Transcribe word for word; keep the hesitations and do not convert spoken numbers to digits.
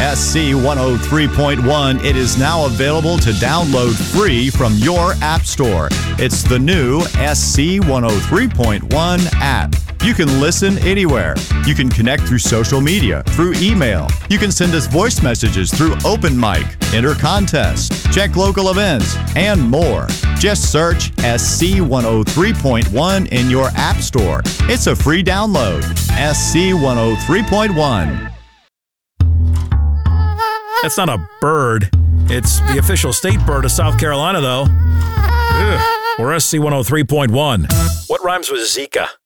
S C one oh three point one. It is now available to download free from your app store. It's the new S C one oh three point one app. You can listen anywhere. You can connect through social media, through email. You can send us voice messages through Open Mic, enter contests, check local events, and more. Just search S C one oh three point one in your app store. It's a free download. S C one oh three point one. That's not a bird. It's the official state bird of South Carolina, though. Ugh. We're S C one oh three point one. What rhymes with Zika?